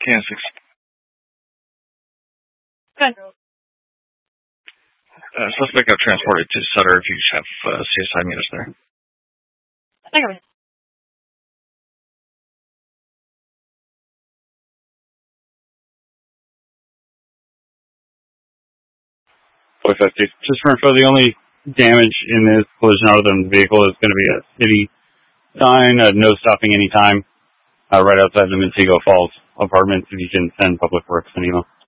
Kansas. Good. Suspect got transported to Sutter if you just have CSI meet us there. Thank you. 450. Just for info, the only damage in this collision other than the vehicle is going to be a city sign, no stopping anytime, right outside the Montego Falls apartments. If you can send Public Works an email.